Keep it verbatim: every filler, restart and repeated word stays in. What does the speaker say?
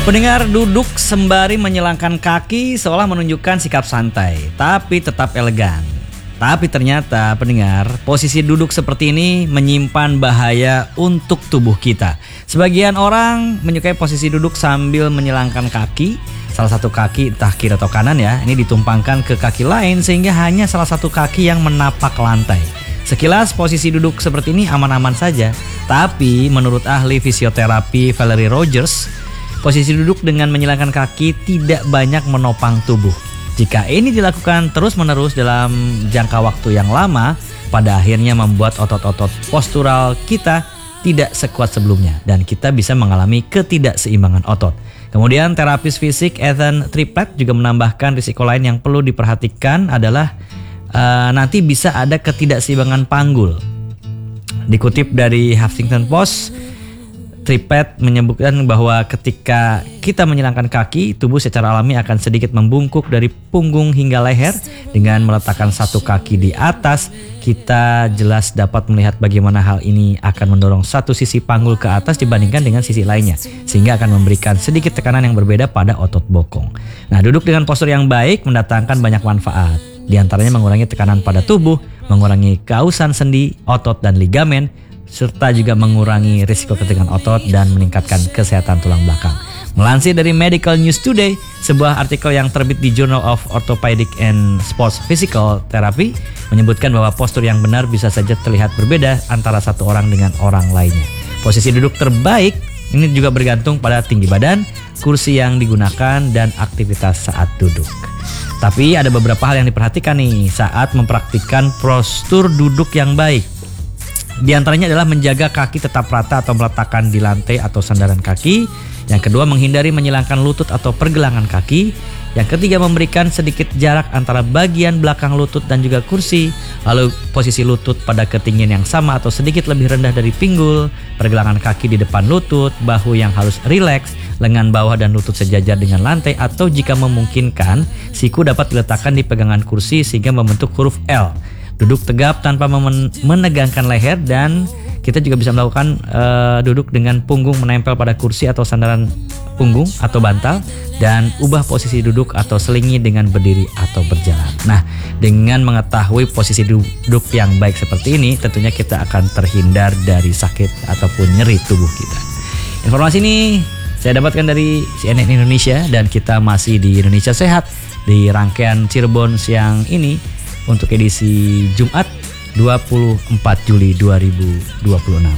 Pendengar, duduk sembari menyilangkan kaki seolah menunjukkan sikap santai, tapi tetap elegan. Tapi ternyata pendengar, posisi duduk seperti ini menyimpan bahaya untuk tubuh kita. Sebagian orang menyukai posisi duduk sambil menyilangkan kaki. Salah satu kaki, entah kiri atau kanan ya, ini ditumpangkan ke kaki lain sehingga hanya salah satu kaki yang menapak lantai. Sekilas posisi duduk seperti ini aman-aman saja. Tapi menurut ahli fisioterapi Valerie Rogers, posisi duduk dengan menyilangkan kaki tidak banyak menopang tubuh. Jika ini dilakukan terus-menerus dalam jangka waktu yang lama, pada akhirnya membuat otot-otot postural kita tidak sekuat sebelumnya dan kita bisa mengalami ketidakseimbangan otot. Kemudian terapis fisik Ethan Triplett juga menambahkan risiko lain yang perlu diperhatikan adalah uh, nanti bisa ada ketidakseimbangan panggul. Dikutip dari Huffington Post, Triplett menyebutkan bahwa ketika kita menyilangkan kaki, tubuh secara alami akan sedikit membungkuk dari punggung hingga leher. Dengan meletakkan satu kaki di atas, kita jelas dapat melihat bagaimana hal ini akan mendorong satu sisi panggul ke atas dibandingkan dengan sisi lainnya, sehingga akan memberikan sedikit tekanan yang berbeda pada otot bokong. Nah, duduk dengan postur yang baik mendatangkan banyak manfaat. Di antaranya mengurangi tekanan pada tubuh, mengurangi kausan sendi, otot dan ligamen, serta juga mengurangi risiko ketegangan otot dan meningkatkan kesehatan tulang belakang. Melansir dari Medical News Today, sebuah artikel yang terbit di Journal of Orthopedic and Sports Physical Therapy menyebutkan bahwa postur yang benar bisa saja terlihat berbeda antara satu orang dengan orang lainnya. Posisi duduk terbaik ini juga bergantung pada tinggi badan, kursi yang digunakan, dan aktivitas saat duduk. Tapi ada beberapa hal yang diperhatikan nih saat mempraktikkan postur duduk yang baik. Di antaranya adalah menjaga kaki tetap rata atau meletakkan di lantai atau sandaran kaki. Yang kedua, menghindari menyilangkan lutut atau pergelangan kaki. Yang ketiga, memberikan sedikit jarak antara bagian belakang lutut dan juga kursi. Lalu posisi lutut pada ketinggian yang sama atau sedikit lebih rendah dari pinggul. Pergelangan kaki di depan lutut, bahu yang harus rileks, lengan bawah dan lutut sejajar dengan lantai. Atau jika memungkinkan, siku dapat diletakkan di pegangan kursi sehingga membentuk huruf L. Duduk tegap tanpa menegangkan leher, dan kita juga bisa melakukan uh, duduk dengan punggung menempel pada kursi atau sandaran punggung atau bantal, dan ubah posisi duduk atau selingi dengan berdiri atau berjalan. Nah, dengan mengetahui posisi duduk yang baik seperti ini, tentunya kita akan terhindar dari sakit ataupun nyeri tubuh kita. Informasi ini saya dapatkan dari C N N Indonesia dan kita masih di Indonesia Sehat di rangkaian Cirebon siang ini untuk edisi Jumat dua puluh empat Juli dua ribu dua puluh enam.